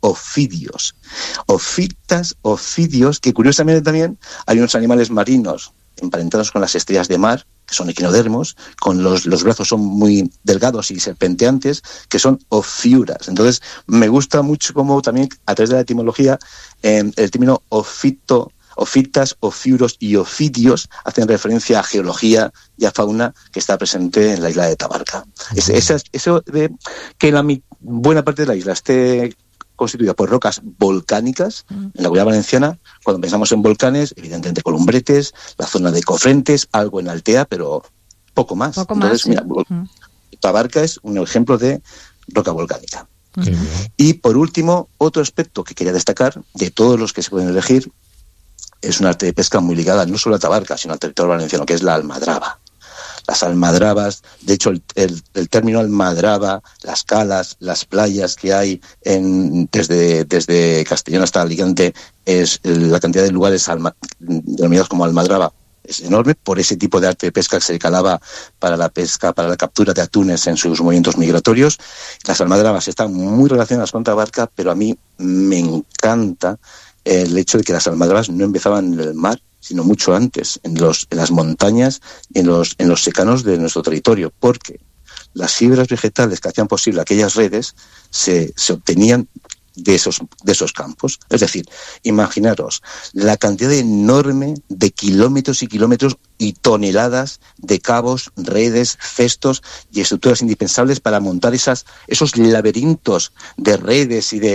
ofidios. Ofidios, que curiosamente también hay unos animales marinos emparentados con las estrellas de mar, que son equinodermos, con los brazos son muy delgados y serpenteantes, que son ofiuras. Entonces, me gusta mucho cómo también, a través de la etimología, el término ofitas, ofiuros y ofidios hacen referencia a geología y a fauna que está presente en la isla de Tabarca. Eso de que buena parte de la isla esté constituida por rocas volcánicas, en la Comunidad Valenciana, cuando pensamos en volcanes, evidentemente Columbretes, la zona de Cofrentes, algo en Altea, pero poco más. Entonces, mira, Tabarca es un ejemplo de roca volcánica. Y por último, otro aspecto que quería destacar, de todos los que se pueden elegir, es un arte de pesca muy ligada no solo a Tabarca, sino al territorio valenciano, que es la almadraba. Las almadrabas, de hecho el término almadraba, las calas, las playas que hay desde Castellón hasta Alicante, es la cantidad de lugares denominados como almadraba es enorme por ese tipo de arte de pesca que se calaba para la pesca, para la captura de atunes en sus movimientos migratorios. Las almadrabas están muy relacionadas con Tabarca, pero a mí me encanta el hecho de que las almadrabas no empezaban en el mar, sino mucho antes, en las montañas y en los secanos de nuestro territorio, porque las fibras vegetales que hacían posible aquellas redes se obtenían de esos campos. Es decir, imaginaros la cantidad enorme de kilómetros y kilómetros y toneladas de cabos, redes, cestos y estructuras indispensables para montar esos laberintos de redes y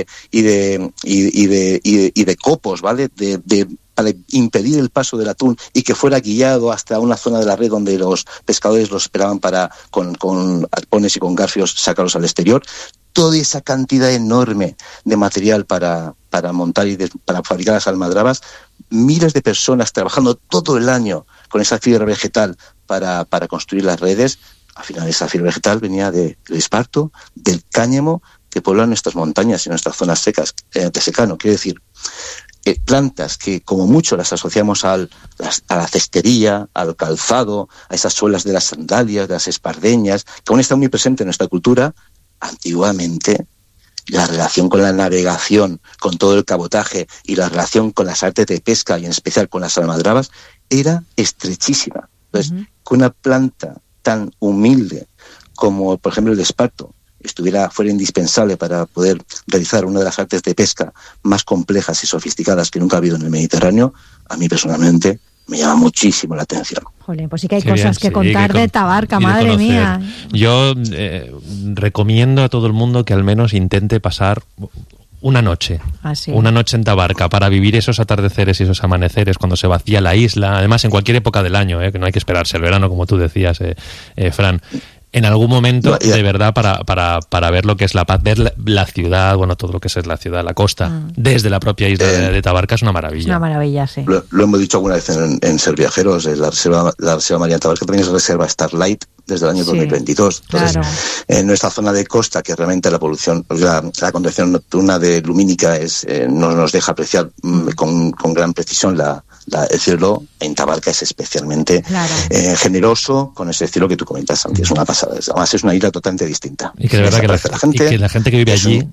de copos, ¿vale? Para impedir el paso del atún y que fuera guiado hasta una zona de la red donde los pescadores los esperaban para con arpones y con garfios sacarlos al exterior. Toda esa cantidad enorme de material para montar y para fabricar las almadrabas, miles de personas trabajando todo el año con esa fibra vegetal para construir las redes. Al final esa fibra vegetal venía del esparto, del cáñamo que pueblan nuestras montañas y nuestras zonas secas de secano. Quiero decir, plantas que como mucho las asociamos a la cestería, al calzado, a esas suelas de las sandalias, de las espardeñas, que aún están muy presentes en nuestra cultura. Antiguamente, la relación con la navegación, con todo el cabotaje y la relación con las artes de pesca y en especial con las almadrabas era estrechísima. Entonces, que una planta tan humilde como, por ejemplo, el esparto fuera indispensable para poder realizar una de las artes de pesca más complejas y sofisticadas que nunca ha habido en el Mediterráneo, a mí personalmente me llama muchísimo la atención. Jolín, pues sí que hay cosas que contar de Tabarca, madre mía. Yo recomiendo a todo el mundo que al menos intente pasar una noche en Tabarca para vivir esos atardeceres y esos amaneceres cuando se vacía la isla, además en cualquier época del año, que no hay que esperarse el verano, como tú decías, Fran. En algún momento, de verdad, para ver lo que es la paz, ver la ciudad, bueno, todo lo que es la ciudad, la costa, desde la propia isla de Tabarca, es una maravilla. Es una maravilla, sí. Lo hemos dicho alguna vez en Ser Viajeros, la reserva Marina de Tabarca también es reserva Starlight desde el año 2022. Entonces, claro. En nuestra zona de costa, que realmente la polución, la condensación nocturna de lumínica nos deja apreciar con gran precisión el cielo, en Tabarca es especialmente generoso con ese cielo que tú comentas, Santi. Es una pasada. Además, es una isla totalmente distinta. Y que de verdad que la gente que vive allí,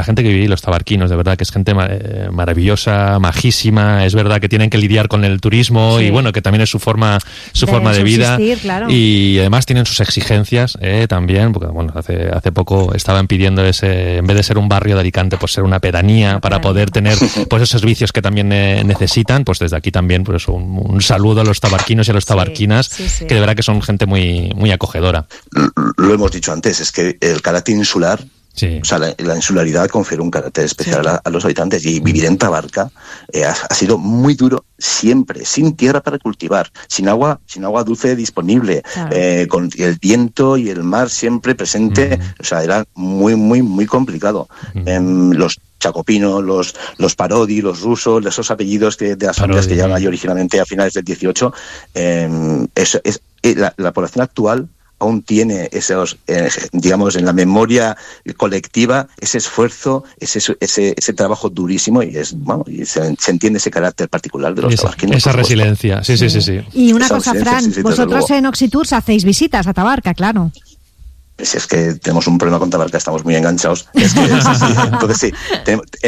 los tabarquinos, de verdad que es gente maravillosa, majísima. Es verdad que tienen que lidiar con el turismo y bueno, que también es su forma de vida. Claro. Y además tienen sus exigencias también, porque bueno, hace poco estaban pidiendo en vez de ser un barrio de Alicante, pues ser una pedanía para poder tener pues esos servicios que también necesitan. Pues desde aquí también pues un saludo a los tabarquinos y a las tabarquinas, que de verdad que son gente muy, muy acogedora. Lo hemos dicho antes, es que el carácter insular, o sea, la insularidad confiere un carácter especial a los habitantes, y vivir en Tabarca ha sido muy duro siempre, sin tierra para cultivar, sin agua dulce disponible, con el viento y el mar siempre presente. O sea, era muy, muy, muy complicado. Los Chacopino, los Parodi, los rusos, esos apellidos de las familias que llegaron allí originalmente a finales del 18, la población actual aún tiene esos, digamos, en la memoria colectiva, ese esfuerzo, ese trabajo durísimo, y se entiende ese carácter particular de los tabarquinos. Esa resiliencia, sí. Y una cosa, Fran, vosotros en Oxitours hacéis visitas a Tabarca, claro. Si es que tenemos un problema con Tabarca, estamos muy enganchados. Entonces sí,